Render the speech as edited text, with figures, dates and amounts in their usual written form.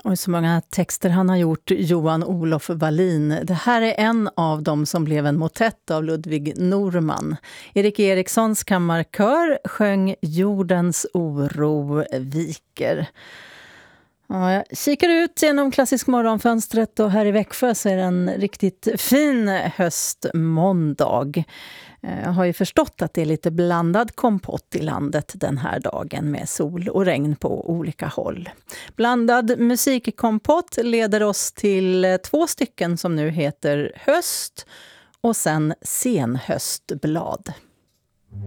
Och så många texter han har gjort, Johan Olof Wallin. Det här är en av dem som blev en motett av Ludvig Norman. Erik Erikssons kammarkör sjöng Jordens oro viker. Ja, jag kikar ut genom Klassisk morgonfönstret och här i Växjö så är det en riktigt fin höstmåndag. Jag har ju förstått att det är lite blandad kompott i landet den här dagen med sol och regn på olika håll. Blandad musikkompott leder oss till 2 stycken som nu heter Höst och sen Senhöstblad.